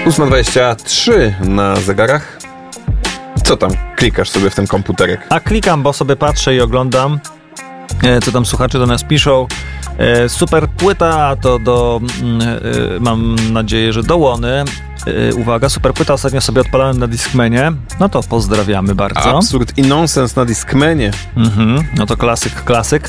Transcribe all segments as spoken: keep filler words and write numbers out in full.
ósma dwadzieścia trzy na zegarach. Co tam klikasz sobie w ten komputerek? A klikam, bo sobie patrzę i oglądam, co tam słuchacze do nas piszą. Super płyta, to do, mam nadzieję, że do Łony. Uwaga, super płyta, ostatnio sobie odpalałem na Discmanie. No to pozdrawiamy bardzo. Absurd i nonsens na Discmanie. Mhm, no to klasyk, klasyk.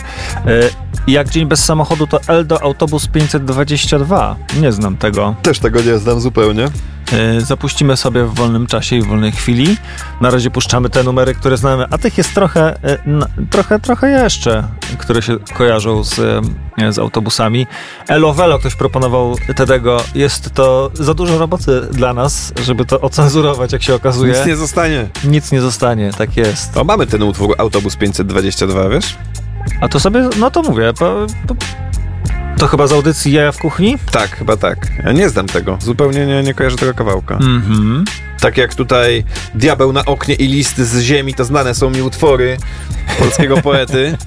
Jak dzień bez samochodu to Eldo Autobus pięćset dwadzieścia dwa. Nie znam tego. Też tego nie znam zupełnie. Zapuścimy sobie w wolnym czasie i w wolnej chwili. Na razie puszczamy te numery, które znamy, a tych jest trochę, no, trochę, trochę jeszcze, które się kojarzą z, z autobusami. Elo Velo, ktoś proponował Tedego. Jest to za dużo roboty dla nas, żeby to ocenzurować, jak się okazuje. Nic nie zostanie. Nic nie zostanie, tak jest. O, mamy ten utwór Autobus pięćset dwadzieścia dwa, wiesz? A to sobie, no to mówię, po, po, to chyba z audycji Jaja w kuchni? Tak, chyba tak. Ja nie znam tego. Zupełnie nie, nie kojarzę tego kawałka. Mhm. Tak jak tutaj Diabeł na oknie i Listy z ziemi, to znane są mi utwory polskiego poety.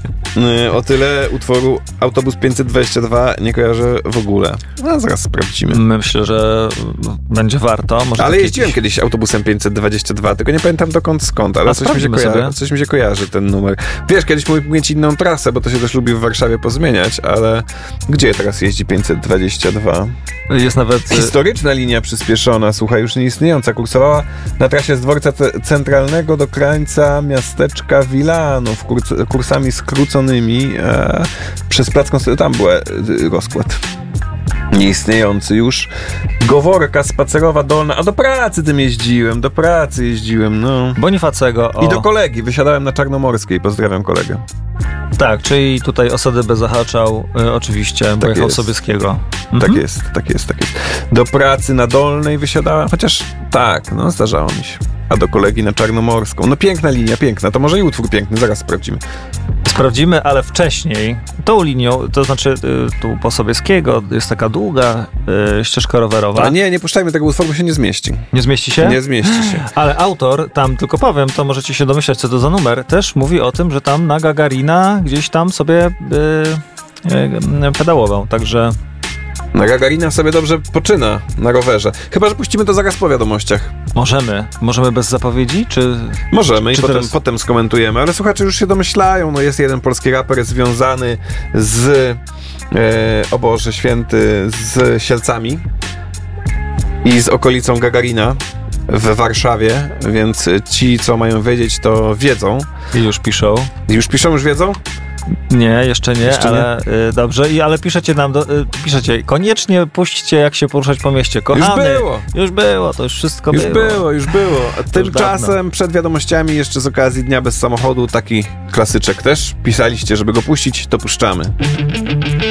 O tyle utworu Autobus pięćset dwadzieścia dwa nie kojarzę w ogóle. No, zaraz sprawdzimy. Myślę, że będzie warto. Może ale tak jeździłem jakiś... kiedyś autobusem pięćset dwadzieścia dwa, tylko nie pamiętam dokąd skąd, ale coś mi, się kojarzy, coś mi się kojarzy ten numer. Wiesz, kiedyś mógł mieć inną trasę, bo to się też lubi w Warszawie pozmieniać, ale gdzie teraz jeździ pięćset dwadzieścia dwa? Jest nawet... Historyczna linia przyspieszona, słuchaj, już nieistniejąca, kursowała na trasie z dworca te- centralnego do krańca miasteczka Wilanów, kurs- kursami skróconymi e, przez plac Konstytucji. Tam był e, rozkład. Nieistniejący już. Goworka, Spacerowa, Dolna. A do pracy tym jeździłem, do pracy jeździłem, no. Bonifacego. O. I do kolegi, wysiadałem na Czarnomorskiej, pozdrawiam kolegę. Tak, czyli tutaj osady by zahaczał, y, oczywiście, tak bo jechał jest. Sobieskiego. Tak Mhm. jest, tak jest, tak jest. Do pracy na Dolnej wysiadałem, chociaż tak, no zdarzało mi się. A do kolegi na Czarnomorską. No piękna linia, piękna. To może i utwór piękny, zaraz sprawdzimy. Sprawdzimy, ale wcześniej tą linią, to znaczy y, tu po Sobieskiego jest taka długa y, ścieżka rowerowa. A nie, nie puszczajmy tego utworu, bo się nie zmieści. Nie zmieści się? Nie zmieści się. Ale autor, tam tylko powiem, to możecie się domyślać, co to za numer, też mówi o tym, że tam na Gagarina gdzieś tam sobie y, y, pedałował, także... Na Gagarina sobie dobrze poczyna na rowerze. Chyba że puścimy to zaraz po wiadomościach. Możemy. Możemy bez zapowiedzi, czy... Możemy czy i potem, teraz... potem skomentujemy, ale słuchacze już się domyślają. No jest jeden polski raper związany z... E, o Boże Święty, z Sielcami i z okolicą Gagarina w Warszawie, więc ci, co mają wiedzieć, to wiedzą. I już piszą. Już piszą, już wiedzą? Nie, jeszcze nie, jeszcze ale nie? Y, dobrze. I ale piszecie nam, do, y, piszecie, koniecznie puśćcie, jak się poruszać po mieście. Kochany, już było. Już było, to już wszystko już było. Już było, już było. A tymczasem przed wiadomościami jeszcze z okazji Dnia Bez Samochodu taki klasyczek też. Pisaliście, żeby go puścić, to puszczamy.